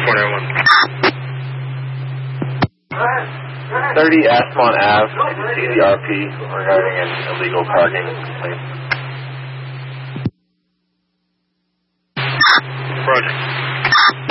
491. 30 Asmont Ave, CCRP, regarding an illegal parking complaint. Roger.